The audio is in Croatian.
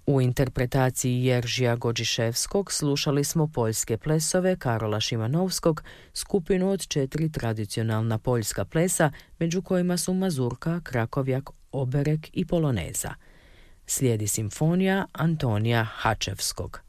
U interpretaciji Jeržija Godžiševskog slušali smo poljske plesove Karola Šimanovskog, skupinu od 4 tradicionalna poljska plesa, među kojima su mazurka, krakovjak, oberek i poloneza. Slijedi simfonija Antonija Hačevskog.